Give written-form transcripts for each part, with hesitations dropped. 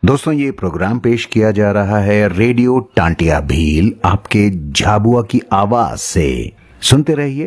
दोस्तों, ये प्रोग्राम पेश किया जा रहा है रेडियो टांटिया भील आपके झाबुआ की आवाज से। सुनते रहिए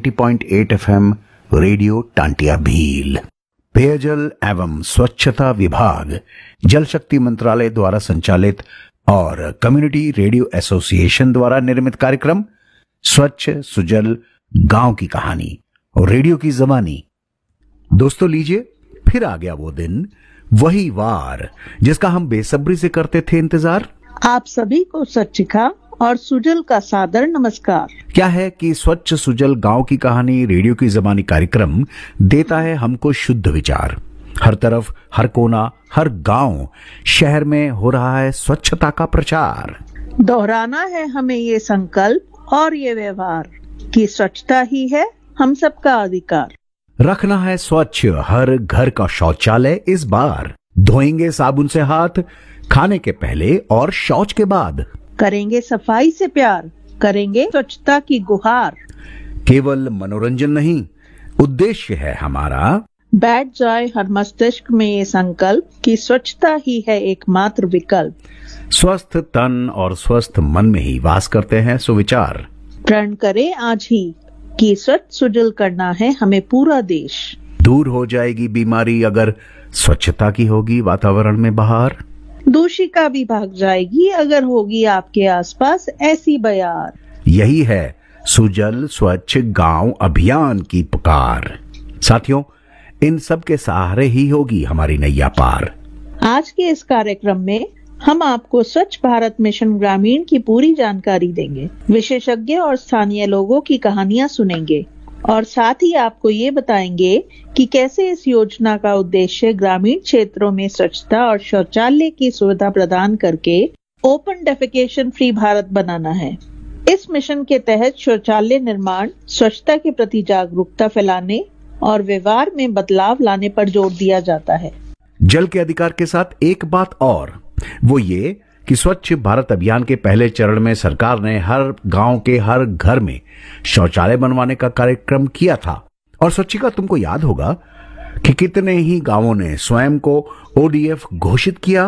90.8 एफएम रेडियो टांटिया भील। पेयजल एवं स्वच्छता विभाग, जल शक्ति मंत्रालय द्वारा संचालित और कम्युनिटी रेडियो एसोसिएशन द्वारा निर्मित कार्यक्रम स्वच्छ सुजल गांव की कहानी और रेडियो की जबानी। दोस्तों, लीजिए फिर आ गया वो दिन, वही वार जिसका हम बेसब्री से करते थे इंतजार। आप सभी को स्वच्छिका और सुजल का सादर नमस्कार। क्या है कि स्वच्छ सुजल गांव की कहानी रेडियो की जबानी कार्यक्रम देता है हमको शुद्ध विचार। हर तरफ, हर कोना, हर गांव, शहर में हो रहा है स्वच्छता का प्रचार। दोहराना है हमें ये संकल्प और ये व्यवहार कि स्वच्छता ही है हम सबका अधिकार। रखना है स्वच्छ हर घर का शौचालय इस बार। धोएंगे साबुन से हाथ, खाने के पहले और शौच के बाद। करेंगे सफाई से प्यार, करेंगे स्वच्छता की गुहार। केवल मनोरंजन नहीं, उद्देश्य है हमारा बैठ जाए हर मस्तिष्क में ये संकल्प कि स्वच्छता ही है एकमात्र विकल्प। स्वस्थ तन और स्वस्थ मन में ही वास करते हैं सुविचार। प्रण करें आज ही कि स्वच्छ सुजल करना है हमें पूरा देश। दूर हो जाएगी बीमारी अगर स्वच्छता की होगी वातावरण में बहार। दूषिका भी भाग जाएगी अगर होगी आपके आसपास ऐसी बयार। यही है सुजल स्वच्छ गांव अभियान की पुकार। साथियों, इन सब के सहारे ही होगी हमारी नैया पार। आज के इस कार्यक्रम में हम आपको स्वच्छ भारत मिशन ग्रामीण की पूरी जानकारी देंगे, विशेषज्ञ और स्थानीय लोगों की कहानियां सुनेंगे और साथ ही आपको ये बताएंगे कि कैसे इस योजना का उद्देश्य ग्रामीण क्षेत्रों में स्वच्छता और शौचालय की सुविधा प्रदान करके ओपन डेफिकेशन फ्री भारत बनाना है। इस मिशन के तहत शौचालय निर्माण, स्वच्छता के प्रति जागरूकता फैलाने और व्यवहार में बदलाव लाने पर जोर दिया जाता है। जल के अधिकार के साथ एक बात और, वो ये कि स्वच्छ भारत अभियान के पहले चरण में सरकार ने हर गांव के हर घर में शौचालय बनवाने का कार्यक्रम किया था। और स्वच्छिका, तुमको याद होगा कि कितने ही गांवों ने स्वयं को ओडीएफ घोषित किया।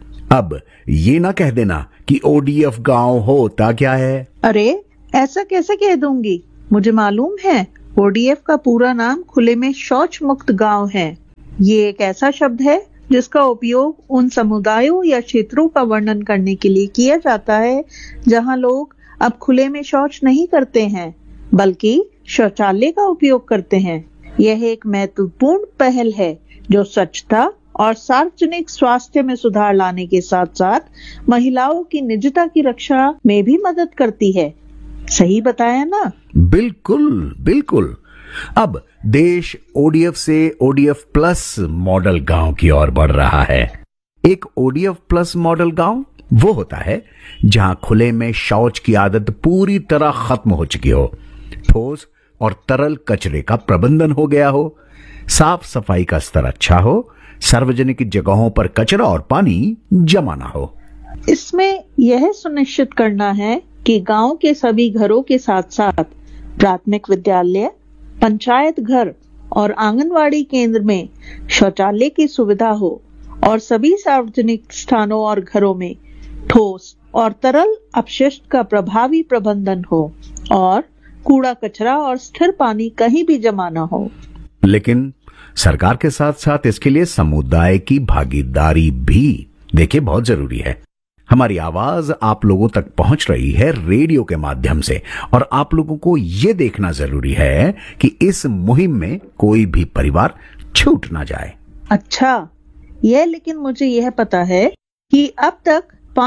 अब ये ना कह देना कि ओडीएफ गांव होता क्या है। अरे, ऐसा कैसे कह दूंगी, मुझे मालूम है। ओडीएफ का पूरा नाम खुले में शौच मुक्त गांव है। ये एक ऐसा शब्द है जिसका उपयोग उन समुदायों या क्षेत्रों का वर्णन करने के लिए किया जाता है जहां लोग अब खुले में शौच नहीं करते हैं बल्कि शौचालय का उपयोग करते हैं। यह एक महत्वपूर्ण पहल है जो स्वच्छता और सार्वजनिक स्वास्थ्य में सुधार लाने के साथ साथ महिलाओं की निजता की रक्षा में भी मदद करती है। सही बताया ना? बिल्कुल बिल्कुल। अब देश ओडीएफ से ओडीएफ प्लस मॉडल गांव की ओर बढ़ रहा है। एक ओडीएफ प्लस मॉडल गांव वो होता है जहां खुले में शौच की आदत पूरी तरह खत्म हो चुकी हो, ठोस और तरल कचरे का प्रबंधन हो गया हो, साफ सफाई का स्तर अच्छा हो, सार्वजनिक जगहों पर कचरा और पानी जमा ना हो। इसमें यह सुनिश्चित करना है कि गांव के सभी घरों के साथ साथ प्राथमिक विद्यालय, पंचायत घर और आंगनवाड़ी केंद्र में शौचालय की सुविधा हो और सभी सार्वजनिक स्थानों और घरों में ठोस और तरल अपशिष्ट का प्रभावी प्रबंधन हो और कूड़ा कचरा और स्थिर पानी कहीं भी जमा न हो। लेकिन सरकार के साथ साथ इसके लिए समुदाय की भागीदारी भी देखिए बहुत जरूरी है। हमारी आवाज आप लोगों तक पहुंच रही है रेडियो के माध्यम से और आप लोगों को यह देखना जरूरी है कि इस मुहिम में कोई भी परिवार छूट ना जाए। अच्छा, लेकिन मुझे यह पता है कि अब तक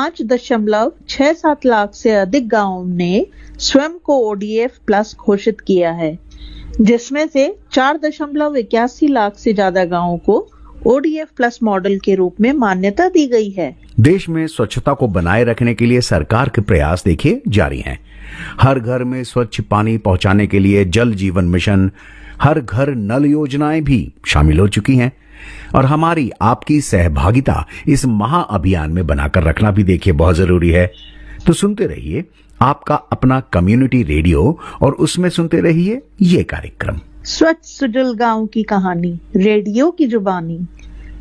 5.67 लाख से अधिक गांवों ने स्वयं को ओडीएफ प्लस घोषित किया है, जिसमें से 4.81 लाख से ज्यादा गांवों को ओडीएफ प्लस मॉडल के रूप में मान्यता दी गई है। देश में स्वच्छता को बनाए रखने के लिए सरकार के प्रयास देखिए जारी हैं। हर घर में स्वच्छ पानी पहुंचाने के लिए जल जीवन मिशन, हर घर नल योजनाएं भी शामिल हो चुकी हैं और हमारी आपकी सहभागिता इस महाअभियान में बनाकर रखना भी देखिए बहुत जरूरी है। तो सुनते रहिए आपका अपना कम्युनिटी रेडियो और उसमें सुनते रहिए ये कार्यक्रम स्वच्छ सुजल गांव की कहानी, रेडियो की जुबानी।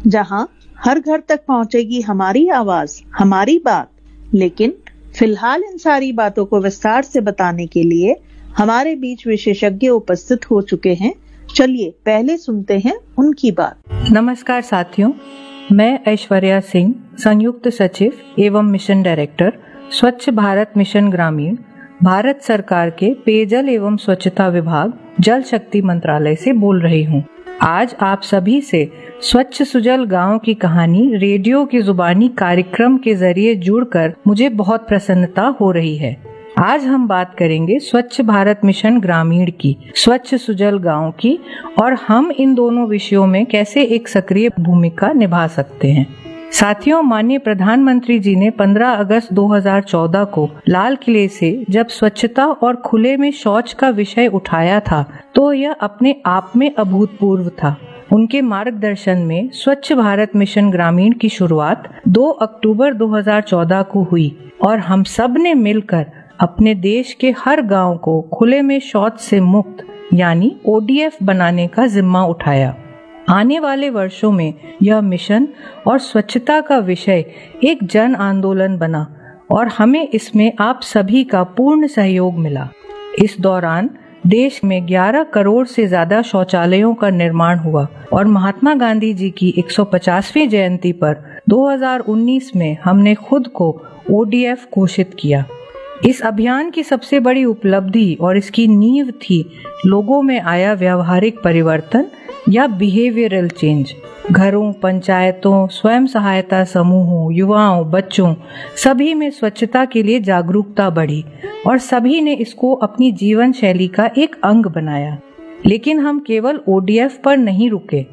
जहां हर घर तक पहुंचेगी हमारी आवाज, हमारी बात। लेकिन फिलहाल इन सारी बातों को विस्तार से बताने के लिए हमारे बीच विशेषज्ञ उपस्थित हो चुके हैं। चलिए पहले सुनते हैं उनकी बात। नमस्कार साथियों, मैं ऐश्वर्या सिंह, संयुक्त सचिव एवं मिशन डायरेक्टर, स्वच्छ भारत मिशन ग्रामीण, भारत सरकार के पेयजल एवं स्वच्छता विभाग, जल शक्ति मंत्रालय से बोल रही हूँ। आज आप सभी से स्वच्छ सुजल गांव की कहानी रेडियो की जुबानी कार्यक्रम के जरिए जुड़कर मुझे बहुत प्रसन्नता हो रही है। आज हम बात करेंगे स्वच्छ भारत मिशन ग्रामीण की, स्वच्छ सुजल गांव की, और हम इन दोनों विषयों में कैसे एक सक्रिय भूमिका निभा सकते हैं। साथियों, माननीय प्रधानमंत्री जी ने 15 अगस्त 2014 को लाल किले से जब स्वच्छता और खुले में शौच का विषय उठाया था तो यह अपने आप में अभूतपूर्व था। उनके मार्गदर्शन में स्वच्छ भारत मिशन ग्रामीण की शुरुआत 2 अक्टूबर 2014 को हुई और हम सब ने मिलकर अपने देश के हर गांव को खुले में शौच से मुक्त यानी ODF बनाने का जिम्मा उठाया। आने वाले वर्षों में यह मिशन और स्वच्छता का विषय एक जन आंदोलन बना और हमें इसमें आप सभी का पूर्ण सहयोग मिला। इस दौरान देश में 11 करोड़ से ज्यादा शौचालयों का निर्माण हुआ और महात्मा गांधी जी की 150वीं जयंती पर 2019 में हमने खुद को ODF घोषित किया। इस अभियान की सबसे बड़ी उपलब्धि और इसकी नींव थी लोगों में आया व्यावहारिक परिवर्तन या बिहेवियरल चेंज। घरों, पंचायतों, स्वयं सहायता समूहों, युवाओं, बच्चों सभी में स्वच्छता के लिए जागरूकता बढ़ी और सभी ने इसको अपनी जीवन शैली का एक अंग बनाया। लेकिन हम केवल ODF पर नहीं रुके।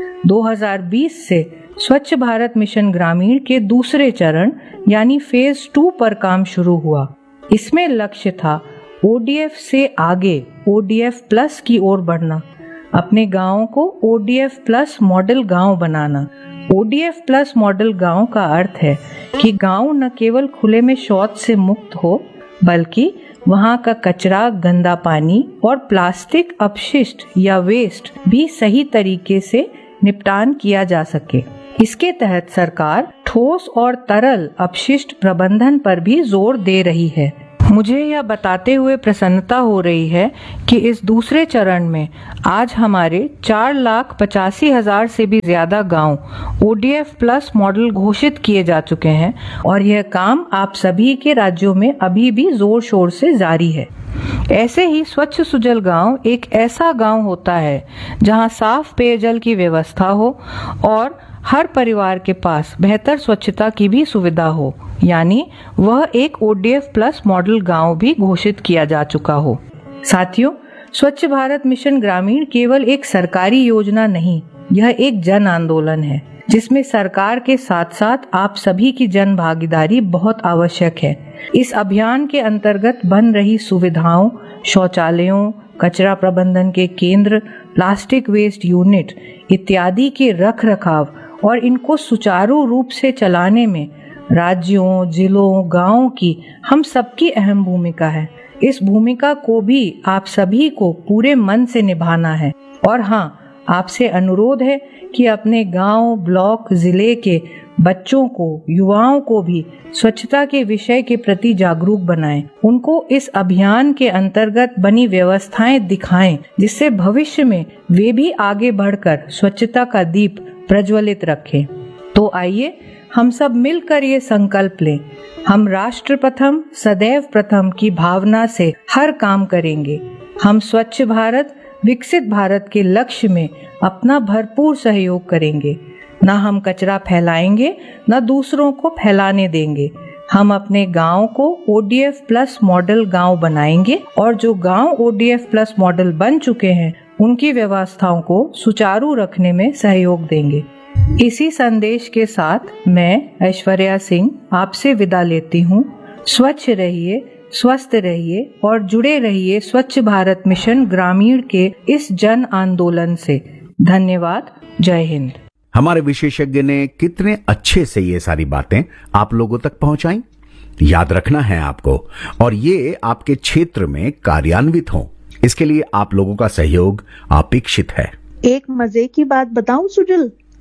2020 से स्वच्छ भारत मिशन ग्रामीण के दूसरे चरण यानी फेज 2 पर काम शुरू हुआ। इसमें लक्ष्य था ODF से आगे ODF प्लस की ओर बढ़ना, अपने गांवों को ODF प्लस मॉडल गांव बनाना। ODF प्लस मॉडल गांव का अर्थ है कि गांव न केवल खुले में शौच से मुक्त हो बल्कि वहां का कचरा, गंदा पानी और प्लास्टिक अपशिष्ट या वेस्ट भी सही तरीके से निपटान किया जा सके। इसके तहत सरकार ठोस और तरल अपशिष्ट प्रबंधन पर भी जोर दे रही है। मुझे यह बताते हुए प्रसन्नता हो रही है कि इस दूसरे चरण में आज हमारे 4,85,000 से भी ज्यादा गांव ODF प्लस मॉडल घोषित किए जा चुके हैं और यह काम आप सभी के राज्यों में अभी भी जोर शोर से जारी है। ऐसे ही स्वच्छ सुजल गांव एक ऐसा गांव होता है जहां साफ पेयजल की व्यवस्था हो और हर परिवार के पास बेहतर स्वच्छता की भी सुविधा हो, यानी वह एक ODF प्लस मॉडल गांव भी घोषित किया जा चुका हो। साथियों, स्वच्छ भारत मिशन ग्रामीण केवल एक सरकारी योजना नहीं, यह एक जन आंदोलन है जिसमें सरकार के साथ साथ आप सभी की जन भागीदारी बहुत आवश्यक है। इस अभियान के अंतर्गत बन रही सुविधाओं, शौचालयों, कचरा प्रबंधन के केंद्र, प्लास्टिक वेस्ट यूनिट इत्यादि के रखरखाव और इनको सुचारू रूप से चलाने में राज्यों, जिलों, गांवों की हम सबकी अहम भूमिका है। इस भूमिका को भी आप सभी को पूरे मन से निभाना है। और हाँ, आपसे अनुरोध है कि अपने गांव, ब्लॉक, जिले के बच्चों को, युवाओं को भी स्वच्छता के विषय के प्रति जागरूक बनाएं। उनको इस अभियान के अंतर्गत बनी व्यवस्थाएं दिखाएं, जिससे भविष्य में वे भी आगे बढ़कर स्वच्छता का दीप प्रज्वलित रखें। तो आइए हम सब मिलकर ये संकल्प लें, हम राष्ट्र प्रथम सदैव प्रथम की भावना से हर काम करेंगे। हम स्वच्छ भारत, विकसित भारत के लक्ष्य में अपना भरपूर सहयोग करेंगे। न हम कचरा फैलाएंगे, न दूसरों को फैलाने देंगे। हम अपने गांव को ODF प्लस मॉडल गांव बनाएंगे और जो गांव ODF प्लस मॉडल बन चुके हैं उनकी व्यवस्थाओं को सुचारू रखने में सहयोग देंगे। इसी संदेश के साथ मैं ऐश्वर्या सिंह आपसे विदा लेती हूँ। स्वच्छ रहिए, स्वस्थ रहिए और जुड़े रहिए स्वच्छ भारत मिशन ग्रामीण के इस जन आंदोलन से। धन्यवाद। जय हिंद। हमारे विशेषज्ञ ने कितने अच्छे से ये सारी बातें आप लोगों तक पहुंचाई। याद रखना है आपको, और ये आपके क्षेत्र में कार्यान्वित हो, इसके लिए आप लोगों का सहयोग अपेक्षित है। एक मजे की बात बताऊं सुजल,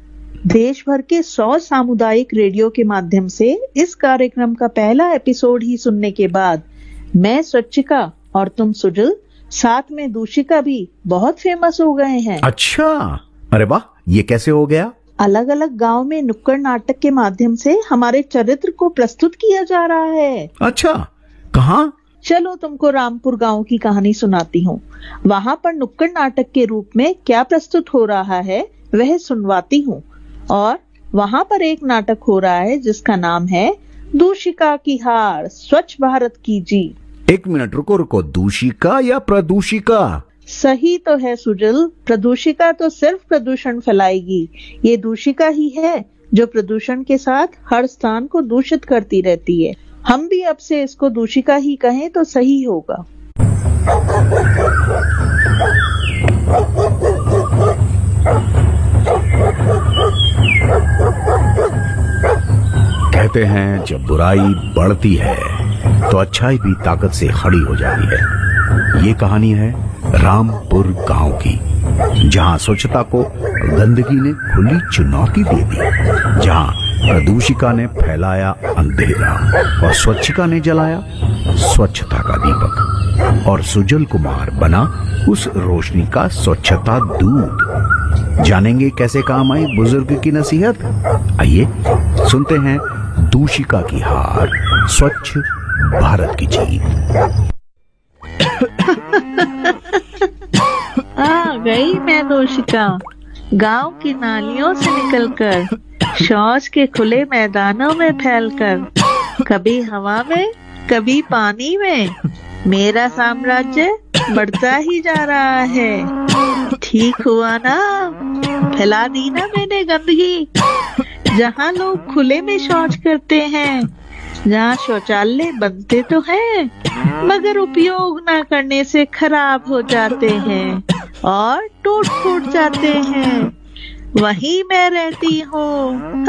देश भर के 100 सामुदायिक रेडियो के माध्यम से इस कार्यक्रम का पहला एपिसोड ही सुनने के बाद मैं स्वच्छिका और तुम सुजल, साथ में दूषिका भी बहुत फेमस हो गए हैं। अच्छा, अरे वाह, ये कैसे हो गया? अलग अलग गांव में नुक्कड़ नाटक के माध्यम से हमारे चरित्र को प्रस्तुत किया जा रहा है। अच्छा, कहाँ? चलो तुमको रामपुर गांव की कहानी सुनाती हूँ। वहाँ पर नुक्कड़ नाटक के रूप में क्या प्रस्तुत हो रहा है वह सुनवाती हूँ। और वहाँ पर एक नाटक हो रहा है जिसका नाम है दूषिका की हार, स्वच्छ भारत की जीत। एक मिनट, रुको, दूषिका या प्रदूषिका? सही तो है सुजल, प्रदूषिका तो सिर्फ प्रदूषण फैलाएगी। ये दूषिका ही है जो प्रदूषण के साथ हर स्थान को दूषित करती रहती है। हम भी अब से इसको दूषिका ही कहें तो सही होगा। कहते हैं जब बुराई बढ़ती है तो अच्छाई भी ताकत से खड़ी हो जाती है। ये कहानी है रामपुर गांव की, जहां स्वच्छता को गंदगी ने खुली चुनौती दे दी, जहां प्रदूषिका ने फैलाया अंधेरा और स्वच्छिका ने जलाया स्वच्छता का दीपक, और सुजल कुमार बना उस रोशनी का स्वच्छता दूत। जानेंगे कैसे काम आई बुजुर्ग की नसीहत। आइए सुनते हैं दूषिका की हार, स्वच्छ भारत की जीत। आ गई मैं दूषिका, गांव की नालियों से निकलकर, शौच के खुले मैदानों में फैलकर, कभी हवा में कभी पानी में, मेरा साम्राज्य बढ़ता ही जा रहा है। ठीक हुआ ना, फैला दी ना मैंने गंदगी। जहाँ लोग खुले में शौच करते हैं, जहाँ शौचालय बनते तो हैं मगर उपयोग ना करने से खराब हो जाते हैं और टूट फूट जाते हैं, वहीं मैं रहती हूँ।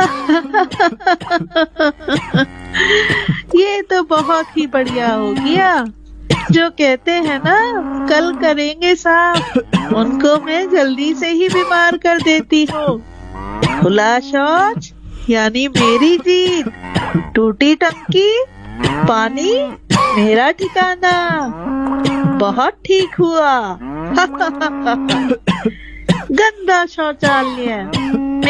ये तो बहुत ही बढ़िया हो गया। जो कहते हैं ना कल करेंगे साफ, उनको मैं जल्दी से ही बीमार कर देती हूँ। खुला शौच यानी मेरी जीत, टूटी टंकी पानी मेरा ठिकाना। बहुत ठीक हुआ। गंदा शौचालय